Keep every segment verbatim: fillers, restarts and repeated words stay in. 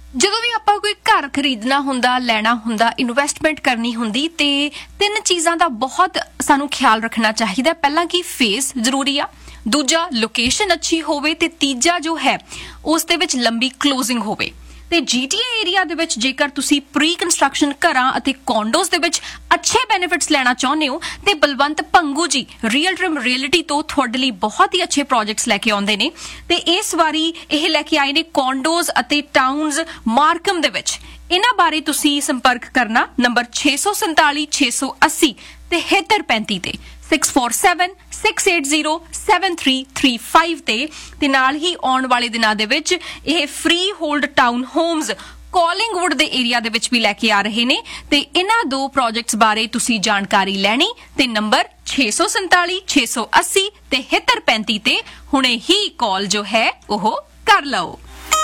ਜਦੋਂ ਵੀ ਆਪਾਂ ਕੋਈ ਘਰ ਖਰੀਦਣਾ ਹੁੰਦਾ, ਲੈਣਾ ਹੁੰਦਾ, ਇਨਵੈਸਟਮੈਂਟ ਕਰਨੀ ਹੁੰਦੀ ਤੇ ਤਿੰਨ ਚੀਜ਼ਾਂ ਦਾ ਬਹੁਤ ਸਾਨੂੰ ਖਿਆਲ ਰੱਖਣਾ ਚਾਹੀਦਾ। ਪਹਿਲਾਂ ਕਿ ਫੇਸ ਜ਼ਰੂਰੀ ਆ, ਦੂਜਾ ਲੋਕੇਸ਼ਨ ਅੱਛੀ ਹੋਵੇ ਤੇ ਤੀਜਾ ਜੋ ਹੈ ਉਸ ਦੇ ਵਿੱਚ ਲੰਬੀ ਕਲੋਜ਼ਿੰਗ ਹੋਵੇ। ਤੇ ਜੀਟੀਏ ਏਰੀਆ ਦੇ ਵਿੱਚ ਜੇਕਰ ਤੁਸੀਂ ਪ੍ਰੀ ਕੰਸਟਰਕਸ਼ਨ ਘਰਾਂ ਅਤੇ ਕੌਂਡੋਜ਼ ਦੇ ਵਿੱਚ ਅੱਛੇ ਬੈਨੀਫਿਟਸ ਲੈਣਾ ਚਾਹੁੰਦੇ ਹੋ ਤੇ ਬਲਵੰਤ ਭੰਗੂ ਜੀ ਰੀਅਲ ਟਰਮ ਰੀਅਲਿਟੀ ਤੋਂ ਤੁਹਾਡੇ ਲਈ ਬਹੁਤ ਹੀ ਅੱਛੇ ਪ੍ਰੋਜੈਕਟਸ ਲੈ ਕੇ ਆਉਂਦੇ ਨੇ। ਤੇ ਇਸ ਵਾਰੀ ਇਹ ਲੈ ਕੇ ਆਏ ਨੇ ਕੌਂਡੋਜ਼ ਅਤੇ ਟਾਊਨਸ ਮਾਰਕਮ ਦੇ ਵਿੱਚ। ਇਹਨਾਂ ਬਾਰੇ ਤੁਸੀਂ ਸੰਪਰਕ ਕਰਨਾ ਨੰਬਰ ਛੇ ਸੌ ਸੰਤਾਲੀ ਛੇ ਸੌ ਅੱਸੀ ਤੇ ਸੱਤਰ ਪੈਂਤੀ ਤੇ six four seven six eight zero seven three three five ਤੇ ਤੇ ਨਾਲ ਹੀ ਆਉਣ ਵਾਲੇ ਦਿਨਾਂ ਦੇ ਵਿੱਚ ਇਹ ਫ੍ਰੀ ਹੋਲਡ ਟਾਊਨ ਹੋਮਸ ਕਾਲਿੰਗਵੁੱਡ ਦੇ ਏਰੀਆ ਦੇ ਵਿੱਚ ਵੀ ਲੈ ਕੇ ਆ ਰਹੇ ਨੇ। ਤੇ ਇਹਨਾਂ ਦੋ ਪ੍ਰੋਜੈਕਟਸ ਬਾਰੇ ਤੁਸੀਂ ਜਾਣਕਾਰੀ ਲੈਣੀ ਤੇ ਨੰਬਰ ਛੇ ਸੌ ਸੰਤਾਲੀ ਛੇ ਸੌ ਅੱਸੀ ਤੇ ਸੱਤਰ ਪੈਂਤੀ ਤੇ ਹੁਣੇ ਹੀ ਕਾਲ ਜੋ ਹੈ ਉਹ ਕਰ ਲਓ।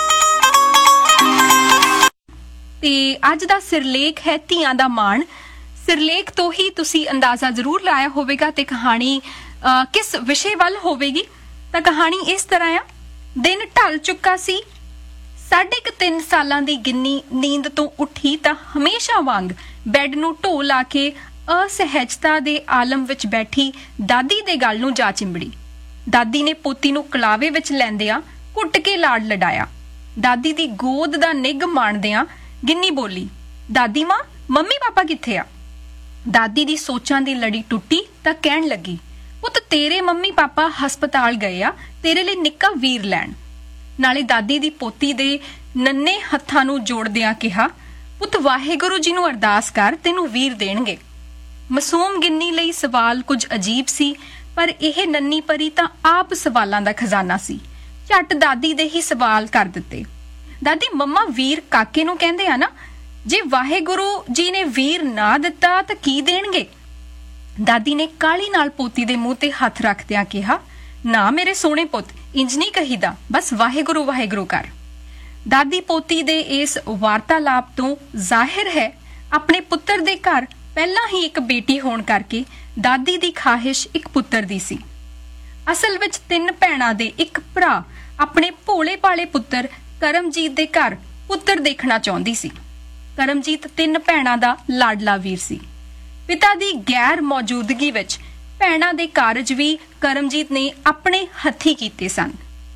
ਤੇ ਅੱਜ ਦਾ ਸਿਰਲੇਖ ਹੈ ਧੀਆਂ ਦਾ ਮਾਣ। ਸਿਰਲੇਖ ਤੋਂ ਹੀ ਤੁਸੀਂ ਅੰਦਾਜ਼ਾ ਜ਼ਰੂਰ ਲਾਇਆ ਹੋਵੇਗਾ ਤੇ ਕਹਾਣੀ ਕਿਸ ਵਿਸ਼ੇ ਵੱਲ ਹੋਵੇਗੀ। ਤਾਂ ਕਹਾਣੀ ਇਸ ਤਰ੍ਹਾਂ ਆ। ਦਿਨ ਢਲ ਚੁੱਕਾ ਸੀ। ਸਾਢੇ ਕੁ ਤਿੰਨ ਸਾਲਾਂ ਦੀ ਗਿੰਨੀ ਨੀਂਦ ਤੋਂ ਉੱਠੀ ਤਾਂ ਹਮੇਸ਼ਾ ਵਾਂਗ ਬੈੱਡ ਨੂੰ ਢੋ ਲਾ ਕੇ ਅਸਹਿਜਤਾ ਦੇ ਆਲਮ ਵਿੱਚ ਬੈਠੀ ਦਾਦੀ ਦੇ ਗਲ ਨੂੰ ਜਾ ਚਿੰਬੜੀ। ਦਾਦੀ ਨੇ ਪੋਤੀ ਨੂੰ ਕਲਾਵੇ ਵਿੱਚ ਲੈਂਦਿਆਂ ਘੁੱਟ ਕੇ ਲਾਡ ਲਡਾਇਆ। ਦਾਦੀ ਦੀ ਗੋਦ ਦਾ ਨਿੱਘ ਮਾਣਦਿਆਂ ਗਿੰਨੀ ਬੋਲੀ, ਦਾਦੀ ਮਾਂ, ਮੰਮੀ ਪਾਪਾ ਕਿੱਥੇ ਆ? ਦਾਦੀ ਦੀ ਸੋਚਾਂ ਦੀ ਲੜੀ ਟੁੱਟੀ ਤਾਂ ਕਹਿਣ ਲੱਗੀ, ਪੁੱਤ ਤੇਰੇ ਮੰਮੀ ਪਾਪਾ ਹਸਪਤਾਲ ਗਏ ਆ ਤੇਰੇ ਲਈ ਨਿੱਕਾ ਵੀਰ ਲੈਣ। ਨਾਲੇ ਦਾਦੀ ਦੀ ਪੋਤੀ ਦੇ ਨੰਨੇ ਹੱਥਾਂ ਨੂੰ ਜੋੜਦਿਆਂ ਕਿਹਾ, ਪੁੱਤ ਵਾਹਿਗੁਰੂ ਜੀ ਨੂੰ ਅਰਦਾਸ ਕਰ, ਤੈਨੂੰ ਵੀਰ ਦੇਣਗੇ। ਮਾਸੂਮ ਗਿੰਨੀ ਲਈ ਸਵਾਲ ਕੁਝ ਅਜੀਬ ਸੀ, ਪਰ ਇਹ ਨੰਨੀ ਪਰੀ ਤਾਂ ਆਪ ਸਵਾਲਾਂ ਦਾ ਖਜ਼ਾਨਾ ਸੀ। ਝੱਟ ਦਾਦੀ ਦੇ ਹੀ ਸਵਾਲ ਕਰ ਦਿੱਤੇ। ਦਾਦੀ, ਮੰਮਾ ਵੀਰ ਕਾਕੇ ਨੂੰ ਕਹਿੰਦੇ ਆ ਨਾ, ਜੇ ਵਾਹਿਗੁਰੂ ਜੀ ਨੇ ਵੀਰ ਨਾ ਦਿੱਤਾ ਤਾਂ ਕੀ ਦੇਣਗੇ? ਦਾਦੀ ਨੇ ਕਾਹਲੀ ਨਾਲ ਪੋਤੀ ਦੇ ਮੂੰਹ ਤੇ ਹੱਥ ਰੱਖਦਿਆਂ ਕਿਹਾ, ਨਾ ਮੇਰੇ ਸੋਹਣੇ ਪੁੱਤ, ਇੰਜ ਨਹੀਂ ਕਹੀਦਾ, ਬਸ ਵਾਹਿਗੁਰੂ ਵਾਹਿਗੁਰੂ ਕਰ। ਦਾਦੀ ਪੋਤੀ ਦੇ ਇਸ ਵਾਰਤਾਲਾਪ ਤੋਂ ਜ਼ਾਹਿਰ ਹੈ ਆਪਣੇ ਪੁੱਤਰ ਦੇ ਘਰ ਪਹਿਲਾਂ ਹੀ ਇੱਕ ਬੇਟੀ ਹੋਣ ਕਰਕੇ ਦਾਦੀ ਦੀ ਖਾਹਿਸ਼ ਇੱਕ ਪੁੱਤਰ ਦੀ ਸੀ। ਅਸਲ ਵਿੱਚ ਤਿੰਨ ਭੈਣਾਂ ਦੇ ਇੱਕ ਭਰਾ ਆਪਣੇ ਭੋਲੇ ਭਾਲੇ ਪੁੱਤਰ ਕਰਮਜੀਤ ਦੇ ਘਰ ਪੁੱਤਰ ਦੇਖਣਾ ਚਾਹੁੰਦੀ ਸੀ। ਕਰਮਜੀਤ ਤਿੰਨ ਭੈਣਾਂ ਦਾ ਲਾਡਲਾ ਵੀਰ ਸੀ। ਪਿਤਾ ਦੀ ਗੈਰ ਮੌਜੂਦਗੀ ਵਿੱਚ ਭੈਣਾਂ ਦੇ ਕਾਰਜ ਵੀ ਕਰਮਜੀਤ ਨੇ ਆਪਣੇ ਹੱਥੀਂ ਕੀਤੇ ਸਨ।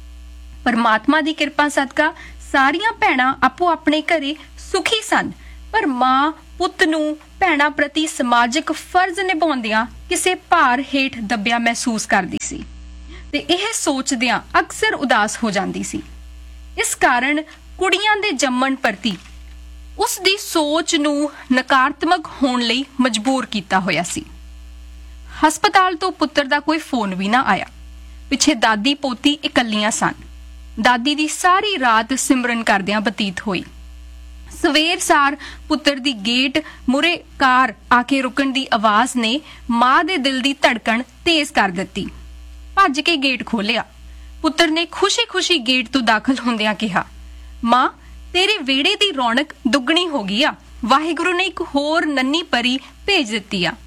ਪਰਮਾਤਮਾ ਦੀ ਕਿਰਪਾ ਸਦਕਾ ਸਾਰੀਆਂ ਭੈਣਾਂ ਆਪੋ ਆਪਣੇ ਘਰੇ ਸੁਖੀ ਸਨ, ਪਰ ਮਾਂ ਪੁੱਤ ਨੂੰ ਭੈਣਾਂ ਪ੍ਰਤੀ ਸਮਾਜਿਕ ਫਰਜ਼ ਨਿਭਾਉਂਦਿਆਂ ਕਿਸੇ ਭਾਰ ਹੇਠ ਦੱਬਿਆ ਮਹਿਸੂਸ ਕਰਦੀ ਸੀ ਤੇ ਇਹ ਸੋਚਦਿਆਂ ਅਕਸਰ ਉਦਾਸ ਹੋ ਜਾਂਦੀ ਸੀ। ਇਸ ਕਾਰਨ ਕੁੜੀਆਂ ਦੇ ਜੰਮਣ ਪ੍ਰਤੀ ਉਸ ਦੀ ਸੋਚ ਨੂੰ ਨਕਾਰਾਤਮਕ ਹੋਣ ਲਈ ਮਜਬੂਰ ਕੀਤਾ ਹੋਇਆ ਸੀ। ਹਸਪਤਾਲ ਤੋਂ ਪੁੱਤਰ ਦਾ ਕੋਈ ਫੋਨ ਵੀ ਨਾ ਆਇਆ। ਪਿੱਛੇ ਦਾਦੀ ਪੋਤੀ ਇਕੱਲੀਆਂ ਸਨ। ਦਾਦੀ ਦੀ ਸਾਰੀ ਰਾਤ ਸਿਮਰਨ ਕਰਦਿਆਂ ਬਤੀਤ ਹੋਈ। ਸਵੇਰ ਸਾਰ ਪੁੱਤਰ ਦੀ ਗੇਟ ਮੁਰੇ ਕਾਰ ਆ ਕੇ ਰੁਕਣ ਦੀ ਆਵਾਜ਼ ਨੇ ਮਾਂ ਦੇ ਦਿਲ ਦੀ ਧੜਕਣ ਤੇਜ਼ ਕਰ ਦਿੱਤੀ। ਭੱਜ ਕੇ ਗੇਟ ਖੋਲਿਆ। ਪੁੱਤਰ ਨੇ ਖੁਸ਼ੀ-ਖੁਸ਼ੀ ਗੇਟ ਤੋਂ ਦਾਖਲ ਹੁੰਦਿਆਂ ਕਿਹਾ, ਮਾਂ, ਤੇਰੇ ਵਿਹੜੇ ਦੀ ਰੌਣਕ ਦੁੱਗਣੀ ਹੋ ਗਈ ਆ। ਵਾਹਿਗੁਰੂ ਨੇ ਇੱਕ ਹੋਰ ਨੰਨੀ ਪਰੀ ਭੇਜ ਦਿੱਤੀ ਆ।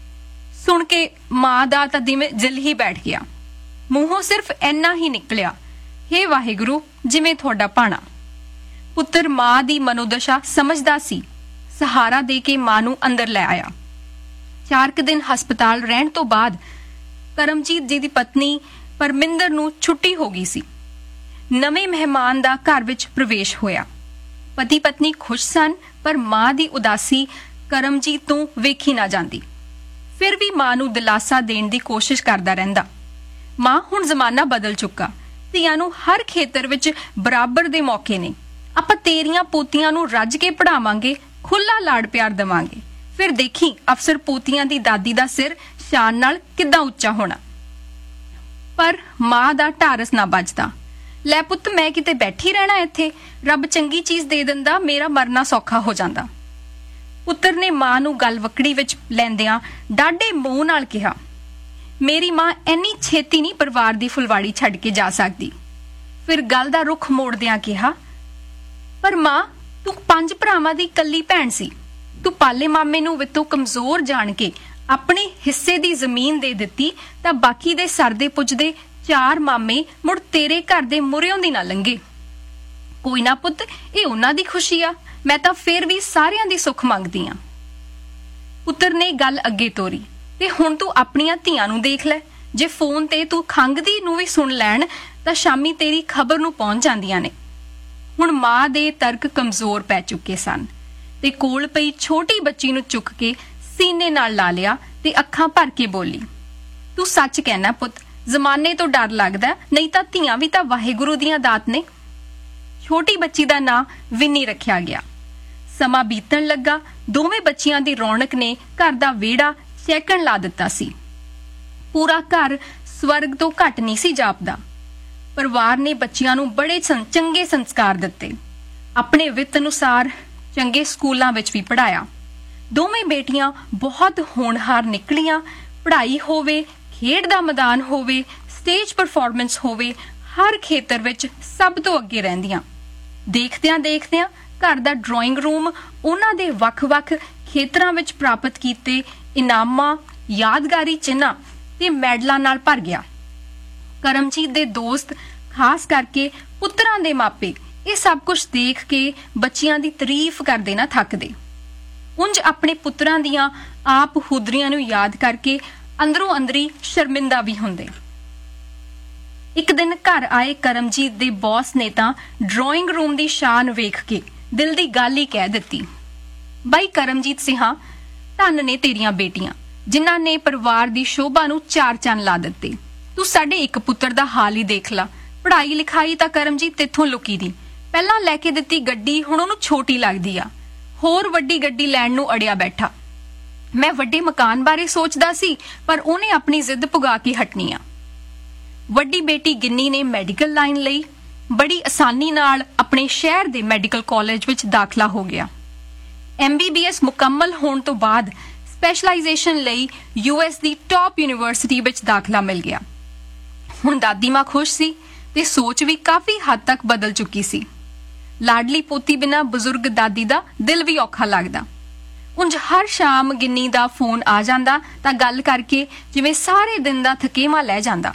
ਸੁਣ ਕੇ ਮਾਂ ਦਾ ਤਾਂ ਦਿਲ ਜਿਲ ਹੀ ਬੈਠ ਗਿਆ। ਮੂੰਹੋਂ ਸਿਰਫ ਇੰਨਾ ਹੀ ਨਿਕਲਿਆ, ਹੇ ਵਾਹਿਗੁਰੂ, ਜਿਵੇਂ ਤੁਹਾਡਾ ਭਾਣਾ। ਪੁੱਤਰ ਮਾਂ ਦੀ ਮਨੋਦਸ਼ਾ ਸਮਝਦਾ ਸੀ। ਸਹਾਰਾ ਦੇ ਕੇ ਮਾਂ ਨੂੰ ਅੰਦਰ ਲੈ ਆਇਆ। ਚਾਰ ਕੁ ਦਿਨ ਹਸਪਤਾਲ ਰਹਿਣ ਤੋਂ ਬਾਅਦ ਕਰਮਜੀਤ ਜੀ ਦੀ ਪਤਨੀ ਪਰਮਿੰਦਰ ਨੂੰ ਛੁੱਟੀ ਹੋ ਗਈ ਸੀ। ਨਵੇਂ ਮਹਿਮਾਨ ਦਾ ਘਰ ਵਿੱਚ ਪ੍ਰਵੇਸ਼ ਹੋਇਆ। ਪਤੀ ਪਤਨੀ ਖੁਸ਼ ਸਨ, ਪਰ ਮਾਂ ਦੀ ਉਦਾਸੀ ਕਰਮਜੀਤ ਤੋਂ ਵੇਖੀ ਨਾ ਜਾਂਦੀ। ਫਿਰ ਵੀ ਮਾਂ ਨੂੰ ਦਿਲਾਸਾ ਦੇਣ ਦੀ ਕੋਸ਼ਿਸ਼ ਕਰਦਾ ਰਹਿੰਦਾ। ਮਾਂ, ਹੁਣ ਜ਼ਮਾਨਾ ਬਦਲ ਚੁੱਕਾ। ਧੀਆਂ ਨੂੰ ਹਰ ਖੇਤਰ ਵਿੱਚ ਬਰਾਬਰ ਦੇ ਮੌਕੇ ਨੇ। ਆਪਾਂ ਤੇਰੀਆਂ ਪੋਤੀਆਂ ਨੂੰ ਰੱਜ ਕੇ ਪੜਾਵਾਂਗੇ, ਖੁੱਲਾ ਲਾਡ ਪਿਆਰ ਦੇਵਾਂਗੇ। ਫਿਰ ਦੇਖੀ ਅਫਸਰ ਪੋਤੀਆਂ ਦੀ ਦਾਦੀ ਦਾ ਸਿਰ ਸ਼ਾਨ ਨਾਲ ਕਿੱਦਾਂ ਉੱਚਾ ਹੋਣਾ। ਪਰ ਮਾਂ ਦਾ ਢਾਰਸ ਨਾ ਵੱਜਦਾ। ਲੈ ਪੁੱਤ, ਮੈਂ ਕਿਤੇ ਬੈਠੀ ਰਹਿਣਾ ਇੱਥੇ? ਰੱਬ ਚੰਗੀ ਚੀਜ਼ ਦੇ ਦਿੰਦਾ, ਮੇਰਾ ਮਰਨਾ ਸੌਖਾ ਹੋ ਜਾਂਦਾ। ਪੁੱਤਰ ਨੇ ਮਾਂ ਨੂੰ ਗਲ ਵਕੜੀ ਵਿੱਚ ਲੈਂਦਿਆਂ ਡਾਢੇ ਮੂੰਹ ਨਾਲ ਕਿਹਾ, ਮੇਰੀ ਮਾਂ ਇੰਨੀ ਛੇਤੀ ਨਹੀਂ ਪਰਿਵਾਰ ਦੀ ਫੁਲਵਾੜੀ ਛੱਡ ਕੇ ਜਾ ਸਕਦੀ। ਫਿਰ ਗੱਲ ਦਾ ਰੁਖ ਮੋੜਦਿਆਂ ਕਿਹਾ, ਪਰ ਮਾਂ, ਤੂੰ ਪੰਜ ਭਰਾਵਾਂ ਦੀ ਇਕੱਲੀ ਭੈਣ ਸੀ। ਤੂੰ ਪਾਲੇ ਮਾਮੇ ਨੂੰ ਵਿਤੋਂ ਕਮਜ਼ੋਰ ਜਾਣ ਕੇ ਆਪਣੇ ਹਿੱਸੇ ਦੀ ਜ਼ਮੀਨ ਦੇ ਦਿੱਤੀ ਤਾਂ ਬਾਕੀ ਦੇ ਸਰਦੇ ਪੁੱਜਦੇ ਚਾਰ ਮਾਮੇ ਮੁੜ ਤੇਰੇ ਘਰ ਦੇ ਮੁਰਿਓਂ ਦੀ ਨਾ ਲੰਘੇ। ਕੋਈ ਨਾ ਪੁੱਤ, ਇਹ ਉਹਨਾਂ ਦੀ ਖੁਸ਼ੀ ਆ, ਮੈਂ ਤਾਂ ਫੇਰ ਵੀ ਸਾਰਿਆਂ ਦੀ ਸੁੱਖ ਮੰਗਦੀ ਆ। ਪੁੱਤਰ ਨੇ ਗੱਲ ਅੱਗੇ ਤੋਰੀ, ਤੇ ਹੁਣ ਤੂੰ ਆਪਣੀਆਂ ਧੀਆਂ ਨੂੰ ਦੇਖ ਲੈ, ਜੇ ਫੋਨ ਤੇ ਤੂੰ ਖੰਘਦੀ ਨੂੰ ਵੀ ਸੁਣ ਲੈਣ ਤਾਂ ਸ਼ਾਮੀ ਤੇਰੀ ਖਬਰ ਨੂੰ ਪਹੁੰਚ ਜਾਂਦੀਆਂ ਨੇ। ਹੁਣ ਮਾਂ ਦੇ ਤਰਕ ਕਮਜ਼ੋਰ ਪੈ ਚੁੱਕੇ ਸਨ ਤੇ ਕੋਲ ਪਈ ਛੋਟੀ ਬੱਚੀ ਨੂੰ ਚੁੱਕ ਕੇ ਸੀਨੇ ਨਾਲ ਲਾ ਲਿਆ ਤੇ ਅੱਖਾਂ ਭਰ ਕੇ ਬੋਲੀ, ਤੂੰ ਸੱਚ ਕਹਿਣਾ ਪੁੱਤ, ਜ਼ਮਾਨੇ ਤੋਂ ਡਰ ਲੱਗਦਾ, ਨਹੀਂ ਤਾਂ ਧੀਆਂ ਵੀ ਤਾਂ ਵਾਹਿਗੁਰੂ ਦੀਆਂ ਦਾਤ ਨੇ। ਛੋਟੀ ਬੱਚੀ ਦਾ ਨਾਂ ਵਿੰਨੀ ਰੱਖਿਆ ਗਿਆ। ਸਮਾਂ ਬੀਤਣ ਲੱਗਾ, ਦੋਵੇਂ ਬੱਚੀਆਂ ਦੀ ਰੌਣਕ ਨੇ ਘਰ ਦਾ ਵਿਹੜਾ ਚਹਿਕਣ ਲਾ ਦਿੱਤਾ ਸੀ। ਪੂਰਾ ਘਰ ਸਵਰਗ ਤੋਂ ਘੱਟ ਨਹੀਂ ਸੀ ਜਾਪਦਾ। ਪਰਿਵਾਰ ਨੇ ਬੱਚਿਆਂ ਨੂੰ ਬੜੇ ਚੰਗੇ ਸੰਸਕਾਰ ਦਿੱਤੇ, ਆਪਣੇ ਵਿੱਤ ਅਨੁਸਾਰ ਚੰਗੇ ਸਕੂਲਾਂ ਵਿੱਚ ਵੀ ਪੜ੍ਹਾਇਆ। ਦੋਵੇਂ ਬੇਟੀਆਂ ਬਹੁਤ ਹੋਣਹਾਰ ਨਿਕਲੀਆਂ। ਪੜ੍ਹਾਈ ਹੋਵੇ, ਖੇਡ ਦਾ ਮੈਦਾਨ ਹੋਵੇ, ਸਟੇਜ ਪਰਫਾਰਮੈਂਸ ਹੋਵੇ, ਹਰ ਖੇਤਰ ਵਿੱਚ ਸਭ ਤੋਂ ਅੱਗੇ ਰਹਿੰਦੀਆਂ। ਦੇਖਦਿਆਂ ਦੇਖਦਿਆਂ ਘਰ ਦਾ ਡਰਾਇੰਗ ਰੂਮ ਉਹਨਾਂ ਦੇ ਵੱਖ-ਵੱਖ ਖੇਤਰਾਂ ਵਿੱਚ ਪ੍ਰਾਪਤ ਕੀਤੇ ਇਨਾਮਾਂ, ਯਾਦਗਾਰੀ ਚਿੰਨ੍ਹਾਂ ਤੇ ਮੈਡਲਾਂ ਨਾਲ ਭਰ ਗਿਆ। ਕਰਮਜੀਤ ਦੇ ਦੋਸਤ, ਖਾਸ ਕਰਕੇ ਪੁੱਤਰਾਂ ਦੇ ਮਾਪੇ, ਇਹ ਸਭ ਕੁਝ ਦੇਖ ਕੇ ਬੱਚਿਆਂ ਦੀ ਤਾਰੀਫ ਕਰਦੇ ਨਾ ਥੱਕਦੇ। ਉਂਝ ਆਪਣੇ ਪੁੱਤਰਾਂ ਦੀਆਂ ਆਪ ਹੁਦਰੀਆਂ ਨੂੰ ਯਾਦ ਕਰਕੇ ਅੰਦਰੋਂ ਅੰਦਰੀ ਸ਼ਰਮਿੰਦਾ ਵੀ ਹੁੰਦੇ। ਇੱਕ ਦਿਨ ਘਰ ਆਏ ਕਰਮਜੀਤ ਦੇ ਬੌਸ ਨੇ ਤਾਂ ਡਰਾਇੰਗ ਰੂਮ ਦੀ ਸ਼ਾਨ ਵੇਖ ਕੇ ਦਿਲ ਦੀ ਗੱਲ ਹੀ ਕਹਿ ਦਿੱਤੀ, ਬਾਈ ਕਰਮਜੀਤ ਸਿਹਾ, ਧੰਨ ਨੇ ਤੇਰੀਆਂ ਬੇਟੀਆਂ, ਜਿਨ੍ਹਾਂ ਨੇ ਪਰਿਵਾਰ ਦੀ ਸ਼ੋਭਾ ਨੂੰ ਚਾਰ ਚੰਨ ਲਾ ਦਿੱਤੇ। ਤੂੰ ਸਾਡੇ ਇੱਕ ਪੁੱਤਰ ਦਾ ਹਾਲ ਹੀ ਦੇਖ ਲਾ। ਪੜ੍ਹਾਈ ਲਿਖਾਈ ਤਾਂ ਕਰਮਜੀਤ ਤੇਥੋਂ ਲੁਕੀ ਦੀ, ਪਹਿਲਾਂ ਲੈ ਕੇ ਦਿੱਤੀ ਗੱਡੀ ਹੁਣ ਉਹਨੂੰ ਛੋਟੀ ਲੱਗਦੀ ਆ, ਹੋਰ ਵੱਡੀ ਗੱਡੀ ਲੈਣ ਨੂੰ ਅੜਿਆ ਬੈਠਾ। ਮੈਂ ਵੱਡੇ ਮਕਾਨ ਬਾਰੇ ਸੋਚਦਾ ਸੀ, ਪਰ ਉਹਨੇ ਆਪਣੀ ਜ਼ਿੱਦ ਪੁਗਾ ਕੇ ਹਟਣੀ ਆ। ਵੱਡੀ ਬੇਟੀ ਗਿੰਨੀ ਨੇ ਮੈਡੀਕਲ ਲਾਈਨ ਲਈ ਬੜੀ ਆਸਾਨੀ ਨਾਲ ਆਪਣੇ ਸ਼ਹਿਰ ਦੇ ਮੈਡੀਕਲ ਕਾਲਜ ਵਿੱਚ ਦਾਖਲਾ ਹੋ ਗਿਆ। ਐਮ ਬੀ ਬੀ ਐਸ ਮੁਕੰਮਲ ਹੋਣ ਤੋਂ ਬਾਅਦ ਸਪੈਸ਼ਲਾਈਜ਼ੇਸ਼ਨ ਲਈ ਯੂ ਐਸ ਦੀ ਟਾਪ ਯੂਨੀਵਰਸਿਟੀ ਵਿੱਚ ਦਾਖਲਾ ਮਿਲ ਗਿਆ। ਹੁਣ ਦਾਦੀ ਮਾਂ ਖੁਸ਼ ਸੀ ਤੇ ਸੋਚ ਵੀ ਕਾਫੀ ਹੱਦ ਤੱਕ ਬਦਲ ਚੁੱਕੀ ਸੀ। ਲਾਡਲੀ ਪੋਤੀ ਬਿਨਾਂ ਬਜ਼ੁਰਗ ਦਾਦੀ ਦਾ ਦਿਲ ਵੀ ਔਖਾ ਲੱਗਦਾ। ਉਂਝ ਹਰ ਸ਼ਾਮ ਗਿੰਨੀ ਦਾ ਫੋਨ ਆ ਜਾਂਦਾ ਤਾਂ ਗੱਲ ਕਰਕੇ ਜਿਵੇਂ ਸਾਰੇ ਦਿਨ ਦਾ ਥਕੇਵਾਂ ਲੈ ਜਾਂਦਾ।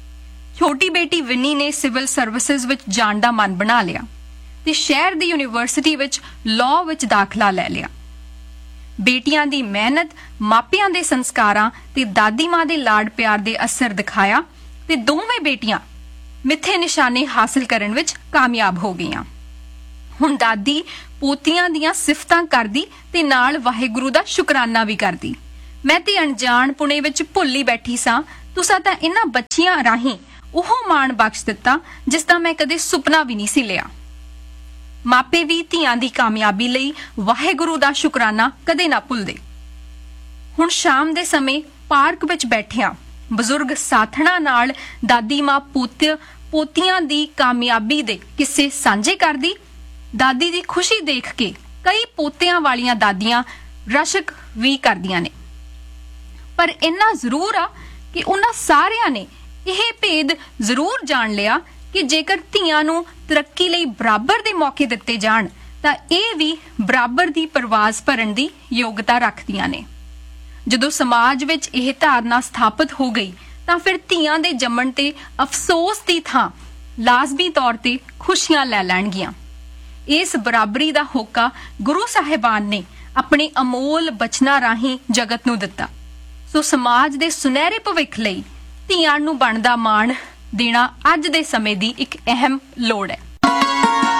ਛੋਟੀ ਬੇਟੀ ਵਿੰਨੀ ਨੇ ਸਿਵਲ ਸਰਵਿਸਿਜ਼ ਵਿੱਚ ਜਾਣ ਦਾ ਮਨ ਬਣਾ ਲਿਆ ਤੇ ਸ਼ਹਿਰ ਦੀ ਯੂਨੀਵਰਸਿਟੀ ਵਿੱਚ ਲਾਅ ਵਿੱਚ ਦਾਖਲਾ ਲੈ ਲਿਆ। ਬੇਟੀਆਂ ਦੀ ਮਿਹਨਤ, ਮਾਪਿਆਂ ਦੇ ਸੰਸਕਾਰਾਂ ਤੇ ਦਾਦੀ ਮਾਂ ਦੇ ਲਾਡ ਪਿਆਰ ਦੇ ਅਸਰ ਦਿਖਾਇਆ ਤੇ ਦੋਵੇਂ ਬੇਟੀਆਂ ਮਿੱਥੇ ਨਿਸ਼ਾਨੇ ਹਾਸਲ ਕਰਨ ਵਿੱਚ ਕਾਮਯਾਬ ਹੋ ਗਈਆਂ। ਹੁਣ ਦਾਦੀ ਪੋਤੀਆਂ ਦੀਆਂ ਸਿਫਤਾਂ ਕਰਦੀ ਤੇ ਨਾਲ ਵਾਹਿਗੁਰੂ ਦਾ ਸ਼ੁਕਰਾਨਾ ਵੀ ਕਰਦੀ। ਮੈਂ ਤੇ ਅਣਜਾਣ ਪੁਣੇ ਵਿੱਚ ਭੁੱਲ ਹੀ ਬੈਠੀ ਸਾਂ, ਤੁਸਾਂ ਤਾਂ ਇਹਨਾਂ ਬੱਚੀਆਂ ਰਾਹੀਂ ਉਹ ਮਾਣ ਬਖਸ਼ ਦਿੱਤਾ ਜਿਸ ਦਾ ਮੈਂ ਕਦੇ ਸੁਪਨਾ ਵੀ ਨਹੀਂ ਸੀ ਲਿਆ। ਮਾਪੇ ਵੀ ਧੀਆਂ ਦੀ ਕਾਮਯਾਬੀ ਲਈ ਵਾਹਿਗੁਰੂ ਦਾ ਸ਼ੁਕਰਾਨਾ ਕਦੇ ਨਾ ਭੁੱਲਦੇ। ਹੁਣ ਸ਼ਾਮ ਦੇ ਸਮੇਂ ਪਾਰਕ ਵਿੱਚ ਬੈਠਿਆਂ ਬਜ਼ੁਰਗ ਸਾਥਣਾਂ ਨਾਲ ਦਾਦੀ ਮਾਂ ਪੁੱਤ ਪੋਤੀਆਂ ਦੀ ਕਾਮਯਾਬੀ ਦੇ ਕਿੱਸੇ ਸਾਂਝੇ ਕਰਦੀ। ਦਾਦੀ ਦੀ ਖੁਸ਼ੀ ਦੇਖ ਕੇ ਕਈ ਪੋਤਿਆਂ ਵਾਲੀਆਂ ਦਾਦੀਆਂ ਰਸ਼ਕ ਵੀ ਕਰਦੀਆਂ ਨੇ, ਪਰ ਇੰਨਾ ਜ਼ਰੂਰ ਆ ਕਿ ਉਹਨਾਂ ਸਾਰਿਆਂ ਨੇ ਇਹ ਭੇਦ ਜ਼ਰੂਰ ਜਾਣ ਲਿਆ ਕਿ ਜੇਕਰ ਧੀਆਂ ਨੂੰ ਤਰੱਕੀ ਲਈ ਬਰਾਬਰ ਦੇ ਮੌਕੇ ਦਿੱਤੇ ਜਾਣ ਤਾਂ ਇਹ ਵੀ ਬਰਾਬਰ ਦੀ ਪਰਵਾਜ਼ ਭਰਨ ਦੀ ਯੋਗਤਾ ਰੱਖਦੀਆਂ ਨੇ। ਜਦੋਂ ਸਮਾਜ ਵਿੱਚ ਇਹ ਧਾਰਨਾ ਸਥਾਪਿਤ ਹੋ ਗਈ ਤਾਂ ਫਿਰ ਧੀਆਂ ਦੇ ਜੰਮਣ ਤੇ ਅਫਸੋਸ ਦੀ ਥਾਂ ਲਾਜ਼ਮੀ ਤੌਰ ਤੇ ਖੁਸ਼ੀਆਂ ਲੈ ਲੈਣਗੀਆਂ। ਇਸ ਬਰਾਬਰੀ ਦਾ ਹੋਕਾ ਗੁਰੂ ਸਾਹਿਬਾਨ ਨੇ ਆਪਣੇ ਅਮੋਲ ਬਚਨਾਂ ਰਾਹੀਂ ਜਗਤ ਨੂੰ ਦਿੱਤਾ। ਸੋ ਸਮਾਜ ਦੇ ਸੁਨਹਿਰੇ ਭਵਿੱਖ ਲਈ ਧੀਆਂ ਨੂੰ ਬਣਦਾ ਮਾਣ ਦੇਣਾ ਅੱਜ ਦੇ ਸਮੇਂ ਦੀ ਇੱਕ ਅਹਿਮ ਲੋੜ ਹੈ।